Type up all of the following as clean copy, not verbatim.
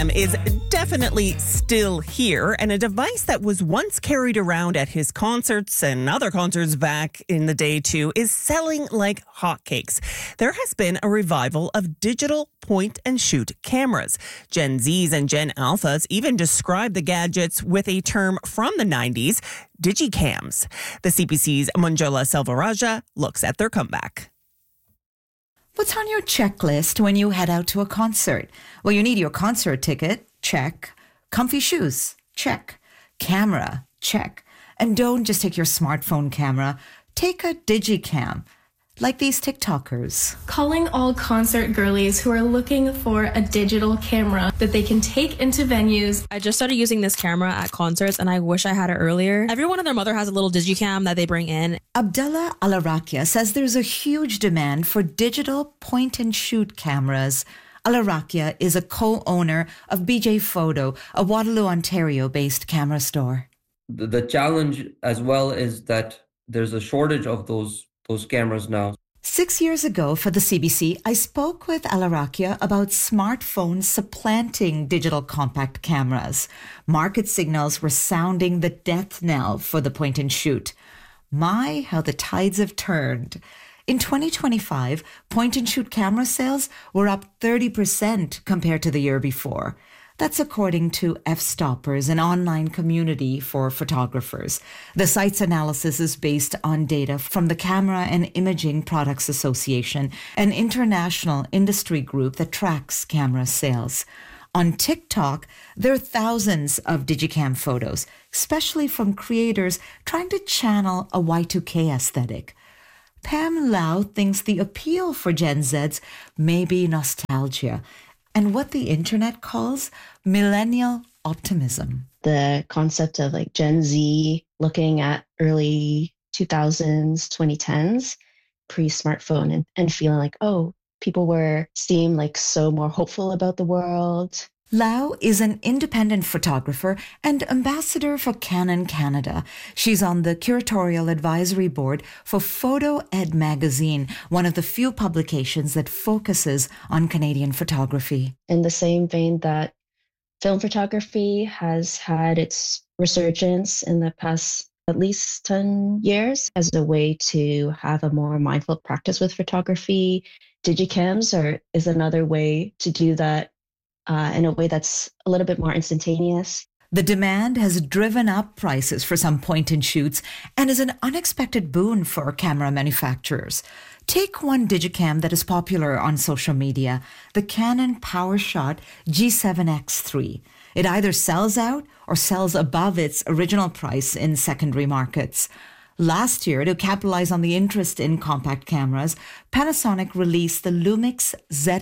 Is definitely still here, and a device that was once carried around at his concerts and other concerts back in the day too is selling like hotcakes. There has been a revival of digital point-and-shoot cameras. Gen Zs and Gen Alphas even describe the gadgets with a term from the 90s, digicams. The CBC's Manjula Selvarajah looks at their comeback. What's on your checklist when you head out to a concert? Well, you need your concert ticket. Check. Comfy shoes. Check. Camera. Check. And don't just take your smartphone camera. Take a digicam. Like these TikTokers. Calling all concert girlies who are looking for a digital camera that they can take into venues. I just started using this camera at concerts and I wish I had it earlier. Everyone and their mother has a little digicam that they bring in. Abdullah Alarakia says there's a huge demand for digital point-and-shoot cameras. Alarakia is a co-owner of BJ Photo, a Waterloo, Ontario-based camera store. The challenge as well is that there's a shortage of those cameras now. 6 years ago for the CBC, I spoke with Alarakia about smartphones supplanting digital compact cameras. Market signals were sounding the death knell for the point and shoot. My, how the tides have turned. In 2025, point and shoot camera sales were up 30% compared to the year before. That's according to F-Stoppers, an online community for photographers. The site's analysis is based on data from the Camera and Imaging Products Association, an international industry group that tracks camera sales. On TikTok, there are thousands of digicam photos, especially from creators trying to channel a Y2K aesthetic. Pam Lau thinks the appeal for Gen Zs may be nostalgia and what the internet calls millennial optimism. The concept of like Gen Z looking at early 2000s, 2010s, pre-smartphone and feeling like, oh, people seemed like so more hopeful about the world. Lau is an independent photographer and ambassador for Canon Canada. She's on the curatorial advisory board for Photo Ed magazine, one of the few publications that focuses on Canadian photography. In the same vein that film photography has had its resurgence in the past at least 10 years as a way to have a more mindful practice with photography, digicams is another way to do that in a way that's a little bit more instantaneous. The demand has driven up prices for some point-and-shoots and is an unexpected boon for camera manufacturers. Take one digicam that is popular on social media, the Canon PowerShot G7X3. It either sells out or sells above its original price in secondary markets. Last year, to capitalize on the interest in compact cameras, Panasonic released the Lumix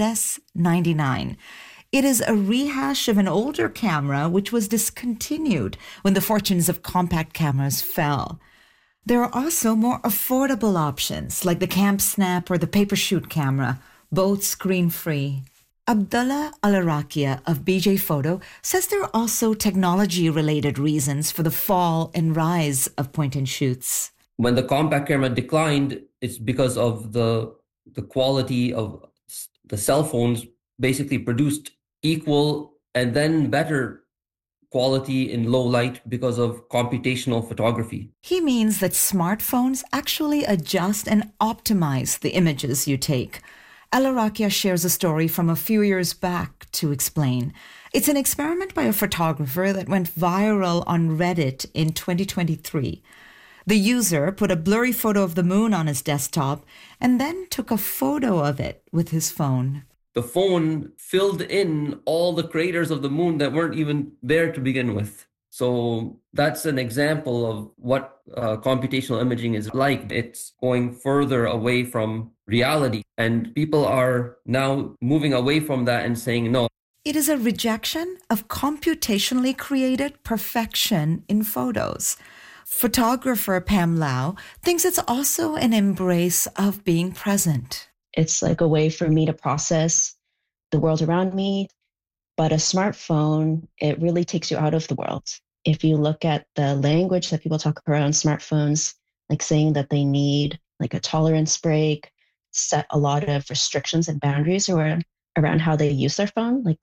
ZS99. It is a rehash of an older camera which was discontinued when the fortunes of compact cameras fell. There are also more affordable options like the Camp Snap or the Papershoot camera, both screen-free. Abdullah Alarakia of BJ Photo says there are also technology-related reasons for the fall and rise of point-and-shoots. When the compact camera declined, it's because of the quality of the cell phones basically produced equal and then better quality in low light because of computational photography. He means that smartphones actually adjust and optimize the images you take. Alarakia shares a story from a few years back to explain. It's an experiment by a photographer that went viral on Reddit in 2023. The user put a blurry photo of the moon on his desktop and then took a photo of it with his phone. The phone filled in all the craters of the moon that weren't even there to begin with. So that's an example of what computational imaging is like. It's going further away from reality. And people are now moving away from that and saying no. It is a rejection of computationally created perfection in photos. Photographer Pam Lau thinks it's also an embrace of being present. It's like a way for me to process the world around me. But a smartphone, it really takes you out of the world. If you look at the language that people talk around smartphones, like saying that they need like a tolerance break, set a lot of restrictions and boundaries around how they use their phone. Like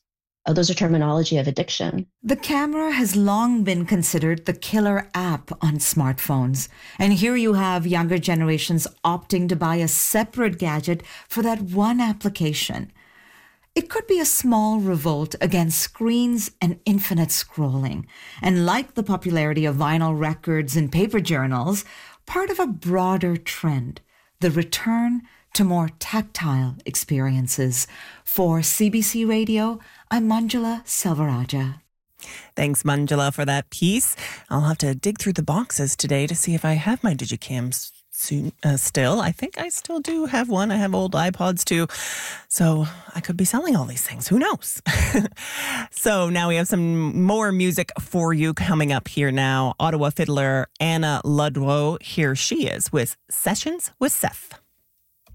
those are terminology of addiction. The camera has long been considered the killer app on smartphones. And here you have younger generations opting to buy a separate gadget for that one application. It could be a small revolt against screens and infinite scrolling. And like the popularity of vinyl records and paper journals, part of a broader trend, the return to more tactile experiences. For CBC Radio, I'm Manjula Selvarajah. Thanks, Manjula, for that piece. I'll have to dig through the boxes today to see if I have my Digicams soon, still. I think I still do have one. I have old iPods too. So I could be selling all these things. Who knows? So now we have some more music for you coming up here now. Ottawa fiddler Anna Ludlow. Here she is with Sessions with Seth.